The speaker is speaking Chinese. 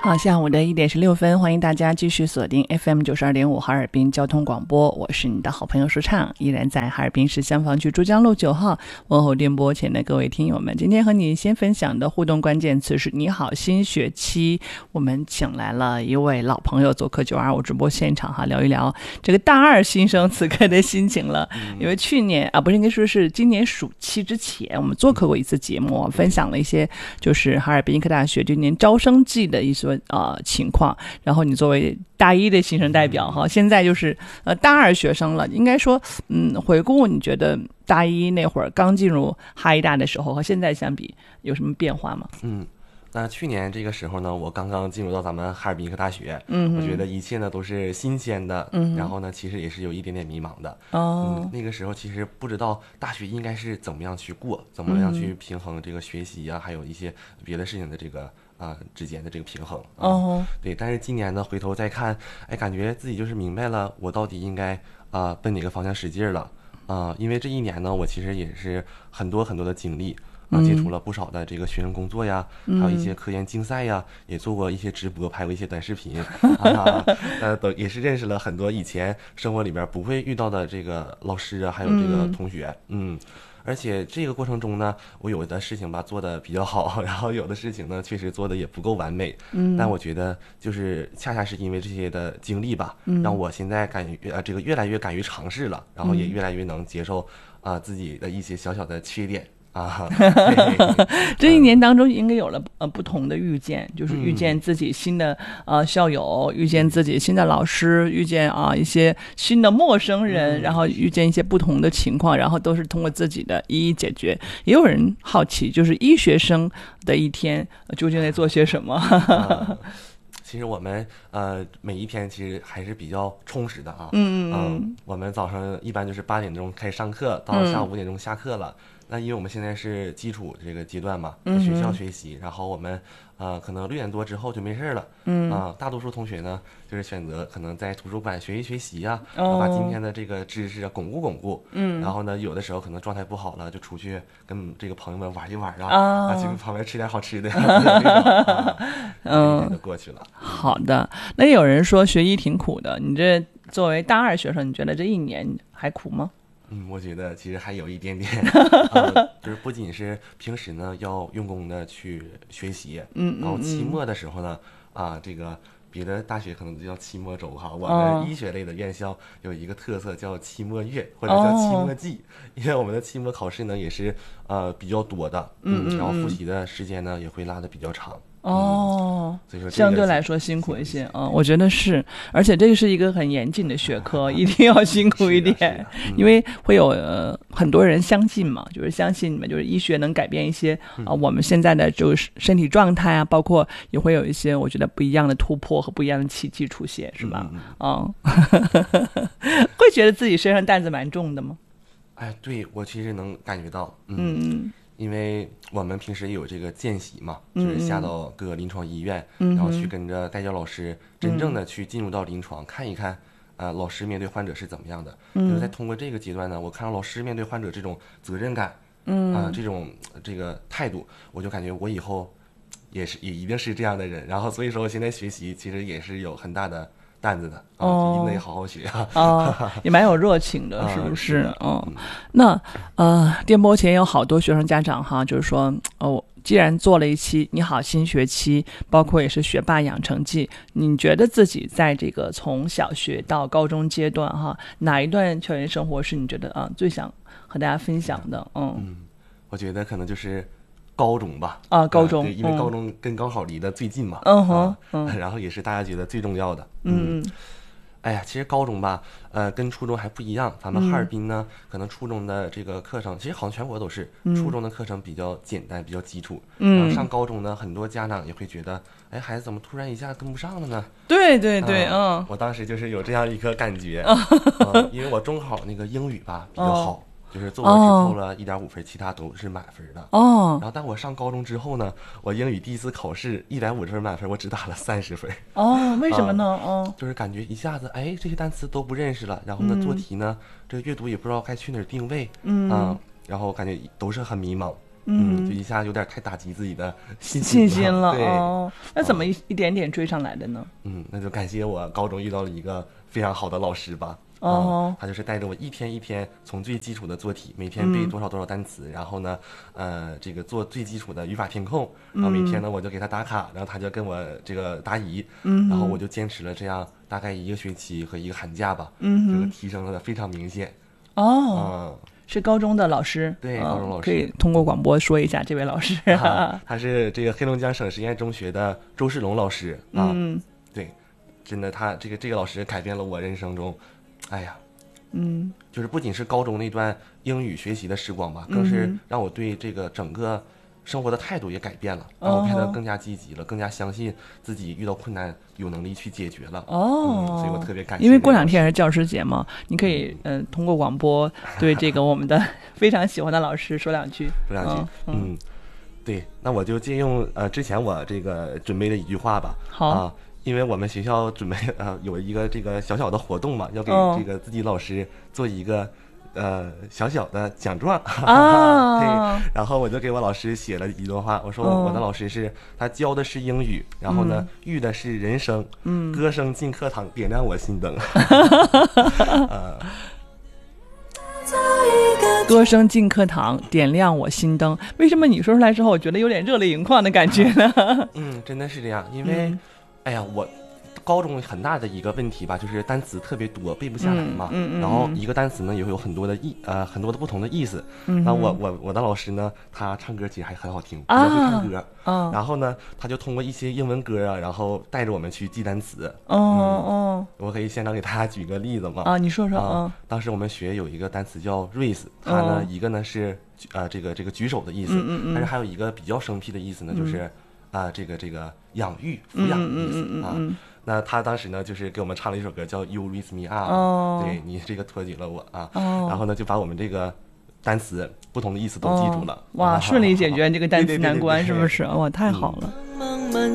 好，下午的1:16，欢迎大家继续锁定 FM 92.5哈尔滨交通广播，我是你的好朋友舒畅，依然在哈尔滨市香坊区珠江路9号，问候电波前的各位听友们。今天和你先分享的互动关键词是你好新学期，我们请来了一位老朋友做客925直播现场哈，聊一聊这个大二新生此刻的心情了。因为去年不是应该说是今年暑期之前，我们做客过一次节目，分享了一些就是哈尔滨医科大学今年招生季的一些情况，然后你作为大一的新生代表哈，现在就是大二学生了，应该说回顾你觉得大一那会儿刚进入哈医大的时候和现在相比有什么变化吗？ 那去年这个时候呢，我刚刚进入到咱们哈尔滨医科大学，我觉得一切呢都是新鲜的，然后呢其实也是有一点点迷茫的。那个时候其实不知道大学应该是怎么样去过，怎么样去平衡这个学习啊，还有一些别的事情的这个之间的这个平衡。对，但是今年呢回头再看，感觉自己就是明白了我到底应该奔哪个方向使劲了。因为这一年呢我其实也是很多很多的经历。接触了不少的这个学生工作呀，还有一些科研竞赛呀，也做过一些直播，拍过一些短视频，都也是认识了很多以前生活里边不会遇到的这个老师啊，还有这个同学，而且这个过程中呢，我有的事情吧做的比较好，然后有的事情呢确实做的也不够完美，但我觉得就是恰恰是因为这些的经历吧，让我现在这个越来越敢于尝试了，然后也越来越能接受自己的一些小小的缺点。 这一年当中应该有了不同的遇见，就是遇见自己新的校友，遇见自己新的老师，遇见一些新的陌生人，然后遇见一些不同的情况，然后都是通过自己的一一解决。也有人好奇，就是医学生的一天究竟在做些什么？ 其实我们每一天其实还是比较充实的啊。我们早上一般就是8点钟开始上课，到下午5点钟下课了。那因为我们现在是基础这个阶段嘛，在学校学习，然后我们可能6点多之后就没事了。大多数同学呢就是选择可能在图书馆学习呀，把今天的这个知识巩固。然后呢有的时候可能状态不好了，就出去跟这个朋友们玩一玩去旁边吃点好吃的，就过去了。 好的，那有人说学医挺苦的，你这作为大二学生，你觉得这一年还苦吗？ 我觉得其实还有一点点，就是不仅是平时呢要用功的去学习，然后期末的时候呢，这个别的大学可能叫期末周哈，我们医学类的院校有一个特色叫期末月或者叫期末季，因为我们的期末考试呢也是比较多的，然后复习的时间呢也会拉得比较长。所以说相对来说辛苦一些。我觉得是，而且这个是一个很严谨的学科，一定要辛苦一点，因为会有很多人相信嘛，就是相信你们就是医学能改变一些我们现在的就是身体状态啊，包括也会有一些我觉得不一样的突破和不一样的奇迹出现，是吧？会觉得自己身上担子蛮重的吗？ 对，我其实能感觉到，因为我们平时也有这个见习嘛，就是下到各个临床医院，然后去跟着带教老师真正的去进入到临床看一看，老师面对患者是怎么样的。就是在通过这个阶段呢，我看到老师面对患者这种责任感，这个态度，我就感觉我以后也一定是这样的人。然后所以说我现在学习其实也是有很大的担子的就一定得好好学也蛮有热情的，是不是？那电波前有好多学生家长哈，就是说既然做了一期你好新学期，包括也是学霸养成记，你觉得自己在这个从小学到高中阶段哈，哪一段校园生活是你觉得最想和大家分享的？ 我觉得可能就是高中吧。 高中， 对，因为高中跟高考离得最近嘛。然后也是大家觉得最重要的。其实高中吧，跟初中还不一样。咱们哈尔滨呢，可能初中的这个课程，其实好像全国都是，初中的课程比较简单，比较基础。然后上高中呢，很多家长也会觉得，孩子怎么突然一下跟不上了呢？ 对， 我当时就是有这样一个感觉，因为我中考那个英语吧比较好。就是作文只扣了1.5分，其他都是满分的。然后但我上高中之后呢，我英语第一次考试150分满分，我只打了30分。 为什么呢？ 就是感觉一下子这些单词都不认识了，然后呢做题呢，这个阅读也不知道该去哪儿定位。然后感觉都是很迷茫。 就一下有点太打击自己的信心了。 对， 那怎么一点点追上来的呢？ 那就感谢我高中遇到了一个非常好的老师吧。他就是带着我一天一天从最基础的做题，每天背多少单词，然后呢，这个做最基础的语法填空，然后每天呢我就给他打卡，然后他就跟我这个答疑，然后我就坚持了这样大概1个学期和1个寒假吧，这个提升的非常明显。 是高中的老师， 对，高中老师可以通过广播说一下这位老师。 他是这个黑龙江省实验中学的周世龙老师啊。对，真的，他这个老师改变了我人生中。哎呀，就是不仅是高中那段英语学习的时光吧，更是让我对这个整个生活的态度也改变了，让我变得更加积极了，更加相信自己遇到困难有能力去解决了。所以我特别感谢。 因为过2天是教师节嘛，你可以通过广播对这个我们的非常喜欢的老师说两句。 对，那我就借用之前我这个准备的一句话吧。 好。 因为我们学校准备有一个这个小小的活动嘛，要给这个自己老师做一个小小的奖状。对，然后我就给我老师写了一段话，我说我的老师是他教的是英语，然后呢育的是人生，歌声进课堂点亮我心灯。 歌声进课堂点亮我心灯，为什么你说出来之后我觉得有点热泪盈眶的感觉呢？ 真的是这样，因为哎呀，我高中很大的一个问题吧，就是单词特别多，背不下来嘛。然后一个单词呢也会有很多的很多的不同的意思。那我的老师呢，他唱歌其实还很好听，比较会唱歌。然后呢，他就通过一些英文歌啊，然后带着我们去记单词。我可以现场给大家举个例子嘛。 你说说。 当时我们学有一个单词叫 raise， 它呢一个呢是这个举手的意思，但是还有一个比较生僻的意思呢，就是这个养育抚养的意思。那他当时呢就是给我们唱了一首歌叫 You Raise Me Up，对，你这个托举了我啊。然后呢就把我们这个单词不同的意思都记住了。 哇，顺利解决这个单词难关，是不是？哇，太好了。